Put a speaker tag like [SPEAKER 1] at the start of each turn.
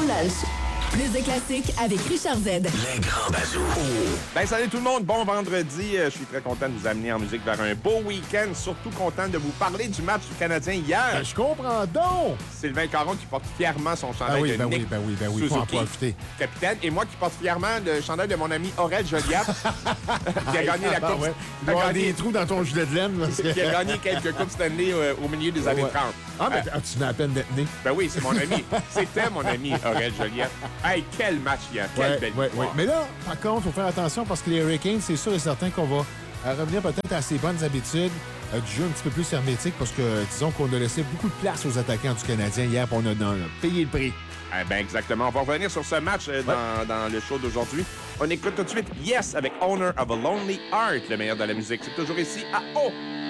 [SPEAKER 1] lunch. Plus de classiques avec Richard Z.
[SPEAKER 2] Les grands bazous.
[SPEAKER 3] Ben, salut tout le monde, bon vendredi. Je suis très content de vous amener en musique vers un beau week-end. Surtout content de vous parler du match du Canadien hier.
[SPEAKER 4] Je comprends donc!
[SPEAKER 3] Sylvain Caron qui porte fièrement son chandail de Nick
[SPEAKER 4] oui, faut en
[SPEAKER 3] Suzuki,
[SPEAKER 4] profiter.
[SPEAKER 3] capitaine. Et moi qui porte fièrement le chandail de mon ami Aurel Joliat, qui a gagné la coupe.
[SPEAKER 4] Ouais. Il doit y avoir des trous dans ton gilet de laine. Parce que...
[SPEAKER 3] Qui a gagné quelques coupes Stanley au milieu des années 30.
[SPEAKER 4] Ah, mais tu n'as à peine d'être né.
[SPEAKER 3] Ben oui, c'est mon ami. C'était mon ami Aurel Joliat. Hey, quel match hier. Quelle belle victoire.
[SPEAKER 4] Mais là, par contre, il faut faire attention parce que les Hurricanes, c'est sûr et certain qu'on va revenir peut-être à ses bonnes habitudes du jeu un petit peu plus hermétique parce que, disons qu'on a laissé beaucoup de place aux attaquants du Canadien hier et on a payé le prix.
[SPEAKER 3] Eh ben exactement. On va revenir sur ce match dans le show d'aujourd'hui. On écoute tout de suite Yes avec Owner of a Lonely Heart, le meilleur de la musique. C'est toujours ici à O.